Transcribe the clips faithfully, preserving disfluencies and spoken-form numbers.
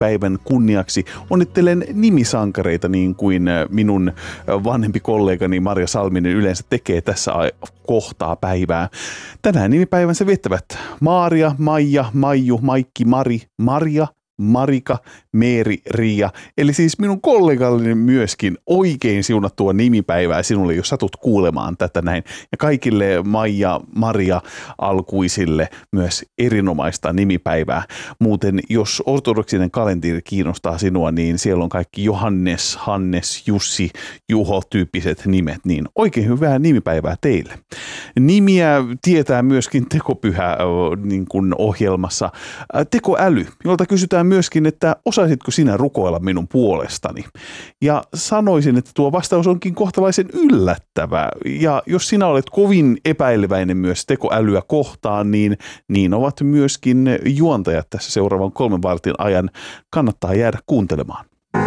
nimipäivän kunniaksi onnittelen nimisankareita niin kuin minun vanhempi kollegani Marja Salminen yleensä tekee tässä kohtaa päivää. Tänään nimipäivänsä viettävät Maaria, Maija, Maiju, Maikki, Mari, Marja, Marika, Meeri, Riia, eli siis minun kollegallinen myöskin oikein siunattua nimipäivää sinulle, jos satut kuulemaan tätä näin. Ja kaikille Maija, Maria alkuisille myös erinomaista nimipäivää. Muuten, jos ortodoksinen kalenteri kiinnostaa sinua, niin siellä on kaikki Johannes, Hannes, Jussi, Juho tyyppiset nimet, niin oikein hyvää nimipäivää teille. Nimiä tietää myöskin tekopyhä niin kuin ohjelmassa tekoäly, jolta kysytään myöskin, että osaisitko sinä rukoilla minun puolestani? Ja sanoisin, että tuo vastaus onkin kohtalaisen yllättävä. Ja jos sinä olet kovin epäileväinen myös tekoälyä kohtaan, niin niin ovat myöskin juontajat tässä seuraavan kolmen vartin ajan. Kannattaa jäädä kuuntelemaan.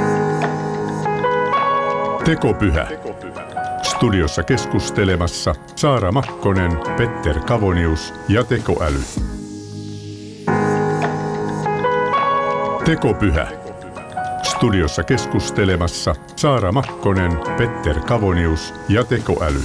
Tekopyhä. Studiossa keskustelemassa Saara Makkonen, Petter Kavonius ja tekoäly. Tekopyhä. Studiossa keskustelemassa Saara Makkonen, Petter Kavonius ja tekoäly.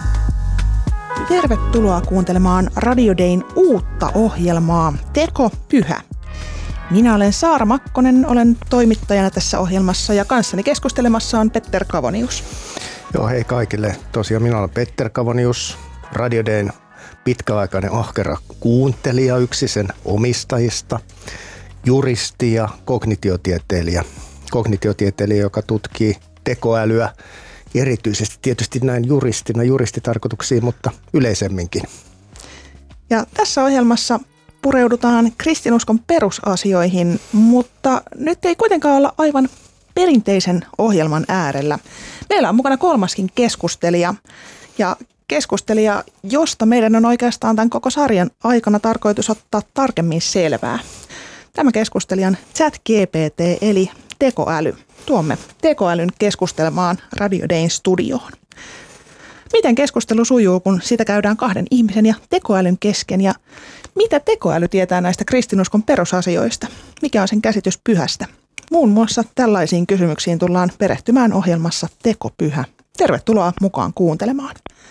Tervetuloa kuuntelemaan Radio Dayn uutta ohjelmaa Tekopyhä. Minä olen Saara Makkonen, olen toimittajana tässä ohjelmassa ja kanssani keskustelemassa on Petter Kavonius. Joo, hei kaikille. Tosiaan minä olen Petter Kavonius, Radio Dayn pitkäaikainen ahkera kuuntelija, yksi sen omistajista. Juristi ja kognitiotieteilijä. Kognitiotieteilijä, joka tutkii tekoälyä erityisesti tietysti näin juristina, juristitarkoituksiin, mutta yleisemminkin. Ja tässä ohjelmassa pureudutaan kristinuskon perusasioihin, mutta nyt ei kuitenkaan olla aivan perinteisen ohjelman äärellä. Meillä on mukana kolmaskin keskustelija ja keskustelija, josta meidän on oikeastaan tämän koko sarjan aikana tarkoitus ottaa tarkemmin selvää. Tämä keskustelijan ChatGPT eli tekoäly. Tuomme tekoälyn keskustelemaan Radio Dayn studioon. Miten keskustelu sujuu, kun sitä käydään kahden ihmisen ja tekoälyn kesken? Ja mitä tekoäly tietää näistä kristinuskon perusasioista? Mikä on sen käsitys pyhästä? Muun muassa tällaisiin kysymyksiin tullaan perehtymään ohjelmassa Tekopyhä. Tervetuloa mukaan kuuntelemaan.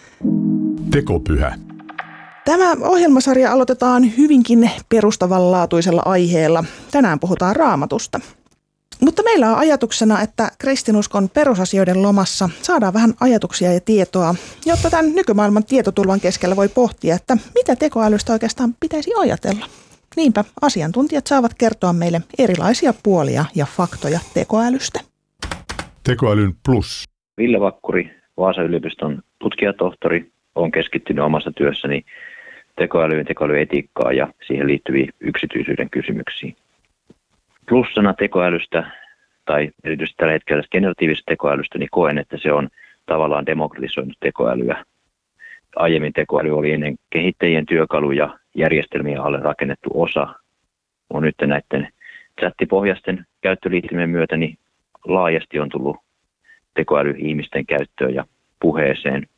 Tekopyhä. Tämä ohjelmasarja aloitetaan hyvinkin perustavanlaatuisella aiheella. Tänään puhutaan Raamatusta. Mutta meillä on ajatuksena, että kristinuskon perusasioiden lomassa saadaan vähän ajatuksia ja tietoa, jotta tämän nykymaailman tietotulvan keskellä voi pohtia, että mitä tekoälystä oikeastaan pitäisi ajatella. Niinpä asiantuntijat saavat kertoa meille erilaisia puolia ja faktoja tekoälystä. Tekoälyn plus. Ville Vakkuri, Vaasan yliopiston tutkijatohtori, on keskittynyt omassa työssäni tekoälyyn, tekoälyetiikkaan ja siihen liittyviin yksityisyyden kysymyksiin. Plussana tekoälystä, tai erityisesti tällä hetkellä generatiivisesta tekoälystä, niin koen, että se on tavallaan demokratisoinut tekoälyä. Aiemmin tekoäly oli ennen kehittäjien työkaluja, järjestelmien alle rakennettu osa. On nyt näiden chattipohjaisten käyttöliittymien myötä niin laajasti on tullut tekoäly ihmisten käyttöön ja puheeseen.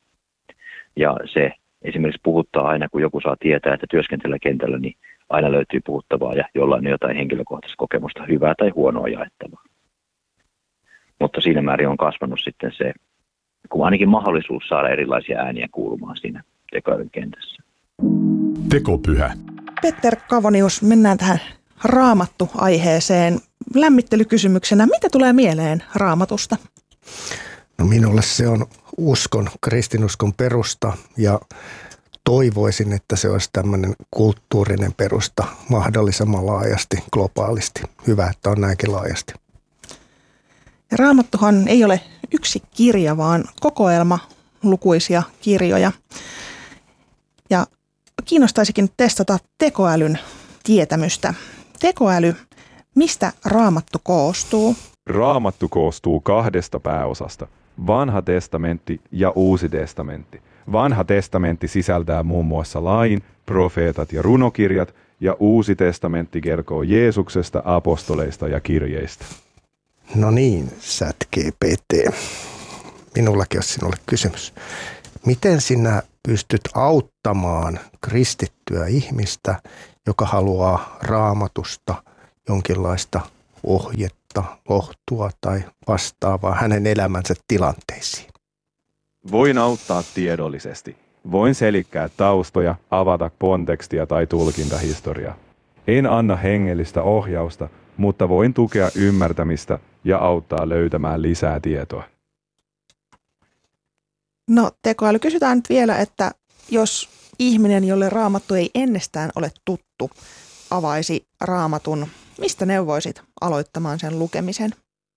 Ja se esimerkiksi puhuttaa aina, kun joku saa tietää, että työskentellä kentällä, niin aina löytyy puhuttavaa ja jollain on jotain henkilökohtaista kokemusta, hyvää tai huonoa jaettavaa. Mutta siinä määrin on kasvanut sitten se, kun ainakin mahdollisuus saada erilaisia ääniä kuulumaan siinä tekoälyn kentässä. Tekopyhä. Petter Kavonius, mennään tähän Raamattu-aiheeseen. Lämmittelykysymyksenä, mitä tulee mieleen Raamatusta? No minulle se on uskon, kristinuskon perusta ja toivoisin, että se olisi tämmöinen kulttuurinen perusta mahdollisimman laajasti, globaalisti. Hyvä, että on näinkin laajasti. Ja Raamattuhan ei ole yksi kirja, vaan kokoelma lukuisia kirjoja. Ja kiinnostaisikin testata tekoälyn tietämystä. Tekoäly, mistä Raamattu koostuu? Raamattu koostuu kahdesta pääosasta, Vanha testamentti ja Uusi testamentti. Vanha testamentti sisältää muun muassa lain, profeetat ja runokirjat, ja Uusi testamentti kertoo Jeesuksesta, apostoleista ja kirjeistä. No niin, ChatGPT. Minullakin olisi sinulle kysymys. Miten sinä pystyt auttamaan kristittyä ihmistä, joka haluaa Raamatusta jonkinlaista ohjetta, lohtua tai vastaavaa hänen elämänsä tilanteisiin. Voin auttaa tiedollisesti. Voin selittää taustoja, avata kontekstia tai tulkintahistoriaa. En anna hengellistä ohjausta, mutta voin tukea ymmärtämistä ja auttaa löytämään lisää tietoa. No tekoäly, kysytään nyt vielä, että jos ihminen, jolle raamattu ei ennestään ole tuttu, avaisi raamatun, mistä neuvoisit aloittamaan sen lukemisen?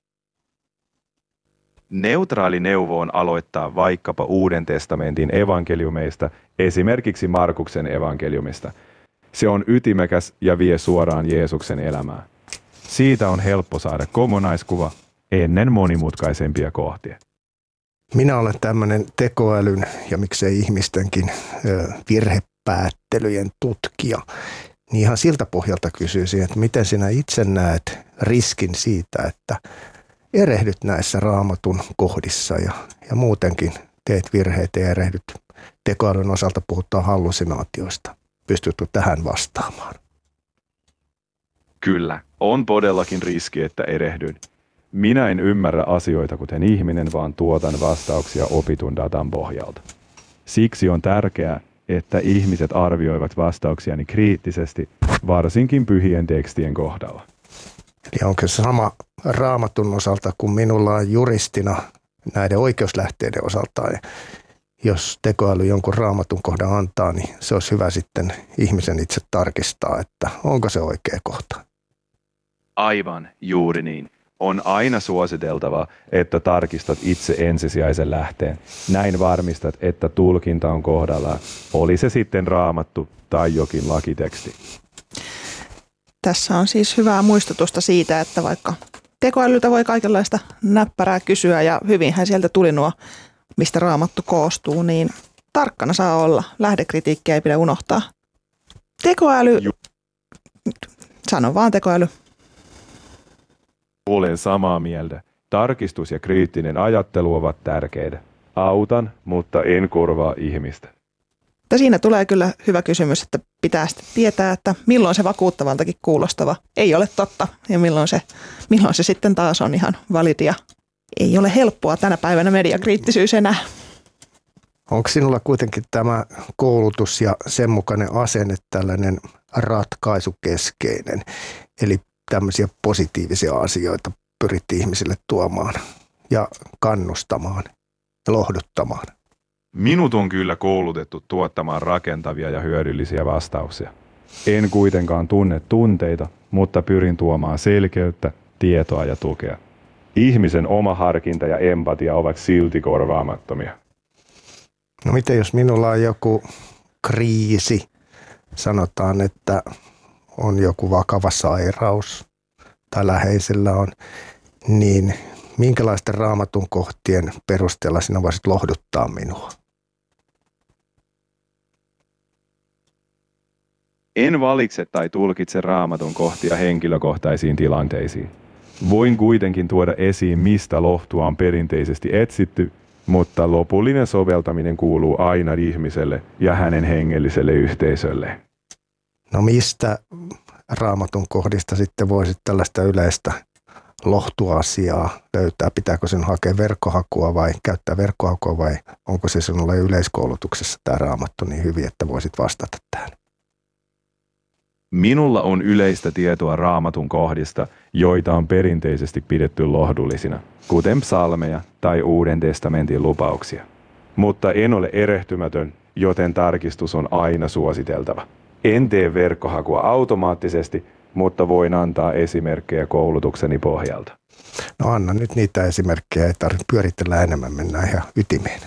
Neutraali neuvo on aloittaa vaikkapa Uuden testamentin evankeliumeista, esimerkiksi Markuksen evankeliumista. Se on ytimekäs ja vie suoraan Jeesuksen elämään. Siitä on helppo saada kokonaiskuva ennen monimutkaisempia kohtia. Minä olen tämmöinen tekoälyn ja miksei ihmistenkin virhepäättelyjen tutkija. Niin ihan siltä pohjalta kysyisin, että miten sinä itse näet riskin siitä, että erehdyt näissä raamatun kohdissa ja, ja muutenkin teet virheitä ja erehdyt. Tekoälyn osalta puhutaan hallusinaatioista. Pystytkö tähän vastaamaan? Kyllä, on todellakin riski, että erehdyn. Minä en ymmärrä asioita kuten ihminen, vaan tuotan vastauksia opitun datan pohjalta. Siksi on tärkeää, että ihmiset arvioivat vastauksiani kriittisesti, varsinkin pyhien tekstien kohdalla. Eli onko se sama raamatun osalta kuin minulla on juristina näiden oikeuslähteiden osalta? Ja jos tekoäly jonkun raamatun kohdan antaa, niin se olisi hyvä sitten ihmisen itse tarkistaa, että onko se oikea kohta. Aivan, juuri niin. On aina suositeltavaa, että tarkistat itse ensisijaisen lähteen. Näin varmistat, että tulkinta on kohdallaan, oli se sitten raamattu tai jokin lakiteksti. Tässä on siis hyvää muistutusta siitä, että vaikka tekoälyltä voi kaikenlaista näppärää kysyä ja hyvinhän sieltä tuli nuo, mistä raamattu koostuu, niin tarkkana saa olla. Lähdekritiikkiä ei pidä unohtaa. Tekoäly, sano vaan tekoäly. Olen samaa mieltä. Tarkistus ja kriittinen ajattelu ovat tärkeitä. Autan, mutta en korvaa ihmistä. Mutta siinä tulee kyllä hyvä kysymys, että pitää sitten tietää, että milloin se vakuuttavaltakin kuulostava ei ole totta ja milloin se, milloin se sitten taas on ihan validia. Ei ole helppoa tänä päivänä mediakriittisyys enää. Onko sinulla kuitenkin tämä koulutus ja sen mukainen asenne tällainen ratkaisukeskeinen, eli tämmöisiä positiivisia asioita pyrit ihmisille tuomaan ja kannustamaan ja lohduttamaan? Minut on kyllä koulutettu tuottamaan rakentavia ja hyödyllisiä vastauksia. En kuitenkaan tunne tunteita, mutta pyrin tuomaan selkeyttä, tietoa ja tukea. Ihmisen oma harkinta ja empatia ovat silti korvaamattomia. No miten jos minulla on joku kriisi, sanotaan, että on joku vakava sairaus tai läheisellä on, niin minkälaisten raamatun kohtien perusteella sinä voisit lohduttaa minua? En valitse tai tulkitse raamatun kohtia henkilökohtaisiin tilanteisiin. Voin kuitenkin tuoda esiin, mistä lohtua on perinteisesti etsitty, mutta lopullinen soveltaminen kuuluu aina ihmiselle ja hänen hengelliselle yhteisölle. No mistä raamatun kohdista sitten voisit tällaista yleistä lohtuasiaa löytää? Pitääkö sen hakea verkkohakua vai käyttää verkkohakua vai onko se sinulle yleiskoulutuksessa tämä raamattu niin hyvin, että voisit vastata tähän? Minulla on yleistä tietoa raamatun kohdista, joita on perinteisesti pidetty lohdullisina, kuten psalmeja tai Uuden testamentin lupauksia. Mutta en ole erehtymätön, joten tarkistus on aina suositeltava. En tee verkkohakua automaattisesti, mutta voin antaa esimerkkejä koulutukseni pohjalta. No anna nyt niitä esimerkkejä, ei tarvitse pyöritellä enemmän, mennään ihan ytimeen.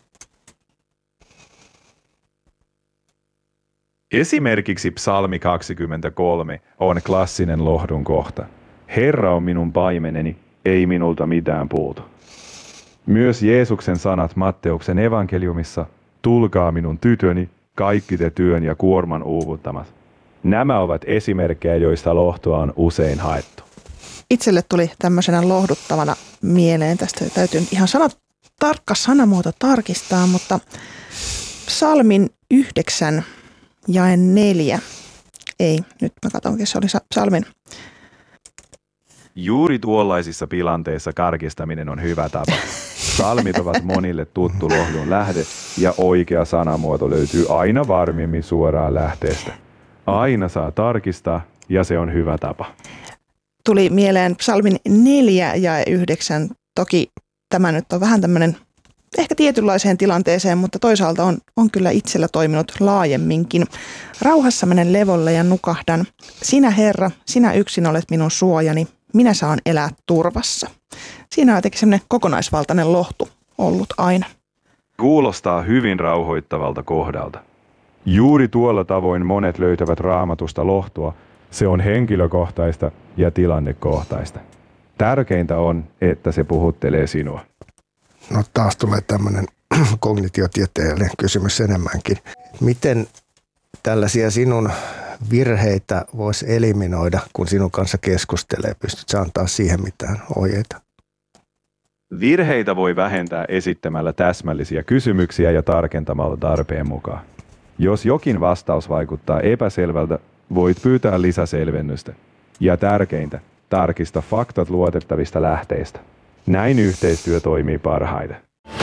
Esimerkiksi psalmi kaksikymmentäkolme on klassinen lohdun kohta. Herra on minun paimeneni, ei minulta mitään puutu. Myös Jeesuksen sanat Matteuksen evankeliumissa, tulkaa minun tytöni, kaikki te työn ja kuorman uuvuttamat. Nämä ovat esimerkkejä, joista lohtua on usein haettu. Itselle tuli tämmöisenä lohduttavana mieleen, tästä täytyy ihan sanat, tarkka sanamuoto tarkistaa, mutta psalmin yhdeksän jae neljä, ei, nyt mä katsonkin, se oli psalmin Juuri tuollaisissa tilanteissa karkistaminen on hyvä tapa. Psalmit ovat monille tuttu lohduun lähde ja oikea sanamuoto löytyy aina varmemmin suoraan lähteestä. Aina saa tarkistaa ja se on hyvä tapa. Tuli mieleen psalmin neljä ja yhdeksän. Toki tämä nyt on vähän tämmöinen ehkä tietynlaiseen tilanteeseen, mutta toisaalta on, on kyllä itsellä toiminut laajemminkin. Rauhassa menen levolle ja nukahdan. Sinä Herra, sinä yksin olet minun suojani. Minä saan elää turvassa. Siinä on jotenkin semmoinen kokonaisvaltainen lohtu ollut aina. Kuulostaa hyvin rauhoittavalta kohdalta. Juuri tuolla tavoin monet löytävät Raamatusta lohtua. Se on henkilökohtaista ja tilannekohtaista. Tärkeintä on, että se puhuttelee sinua. No taas tulee tämmöinen kognitiotieteellinen kysymys enemmänkin. Miten tällaisia sinun virheitä voisi eliminoida, kun sinun kanssa keskustelee? Pystytkö antaa siihen mitään ohjeita? Virheitä voi vähentää esittämällä täsmällisiä kysymyksiä ja tarkentamalla tarpeen mukaan. Jos jokin vastaus vaikuttaa epäselvältä, voit pyytää lisäselvennystä. Ja tärkeintä, tarkista faktat luotettavista lähteistä. Näin yhteistyö toimii parhaiten.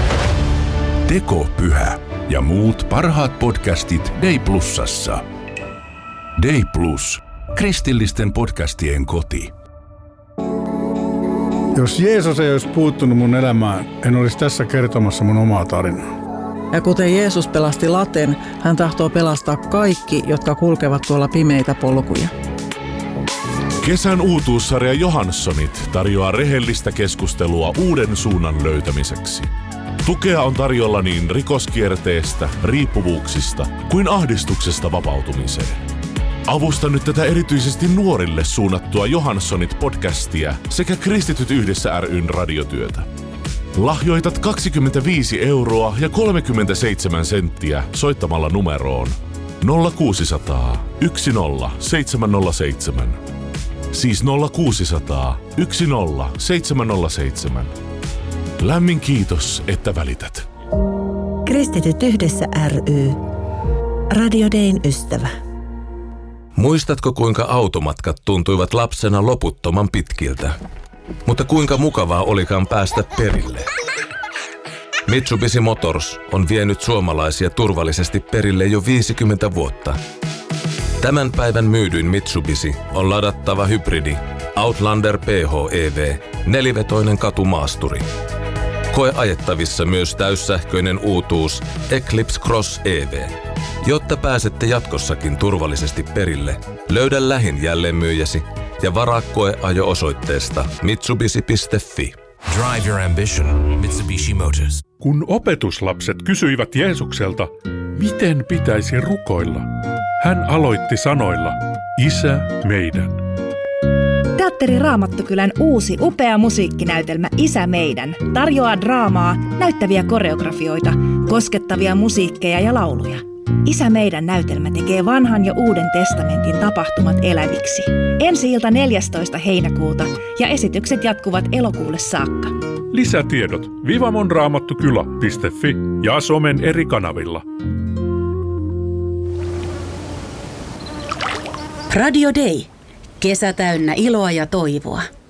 Tekopyhä ja muut parhaat podcastit Day Plusassa. Day Plus, kristillisten podcastien koti. Jos Jeesus ei olisi puuttunut mun elämään, en olisi tässä kertomassa mun omaa tarinaa. Ja kuten Jeesus pelasti laten, hän tahtoo pelastaa kaikki, jotka kulkevat tuolla pimeitä polkuja. Kesän uutuussarja Johanssonit tarjoaa rehellistä keskustelua uuden suunnan löytämiseksi. Tukea on tarjolla niin rikoskierteestä, riippuvuuksista kuin ahdistuksesta vapautumiseen. Avusta nyt tätä erityisesti nuorille suunnattua Johannssonit-podcastia sekä Kristityt yhdessä ry:n radiotyötä. Lahjoitat kaksikymmentäviisi euroa ja kolmekymmentäseitsemän senttiä soittamalla numeroon nolla kuusisataa yksi nolla seitsemän nolla seitsemän. Siis nolla kuusisataa yksi nolla seitsemän nolla seitsemän. Lämmin kiitos, että välität. Kristityt yhdessä ry. Radio Dayn ystävä. Muistatko, kuinka automatkat tuntuivat lapsena loputtoman pitkiltä? Mutta kuinka mukavaa olikaan päästä perille? Mitsubishi Motors on vienyt suomalaisia turvallisesti perille jo viisikymmentä vuotta. Tämän päivän myydyin Mitsubishi on ladattava hybridi Outlander P H E V, nelivetoinen katumaasturi. Koe ajettavissa myös täyssähköinen uutuus Eclipse Cross E V. Jotta pääsette jatkossakin turvallisesti perille, löydä lähin jälleenmyyjäsi ja varaa koeajo osoitteesta mitsubishi piste fi. Drive your ambition, Mitsubishi Motors. Kun opetuslapset kysyivät Jeesukselta, miten pitäisi rukoilla, hän aloitti sanoilla, Isä meidän. Teatteri Raamattukylän uusi upea musiikkinäytelmä Isä meidän tarjoaa draamaa, näyttäviä koreografioita, koskettavia musiikkeja ja lauluja. Isä meidän näytelmä tekee vanhan ja uuden testamentin tapahtumat eläviksi. Ensi-ilta neljästoista heinäkuuta ja esitykset jatkuvat elokuulle saakka. Lisätiedot vivamonraamattukylä piste fi ja somen eri kanavilla. Radio Day. Kesä täynnä iloa ja toivoa.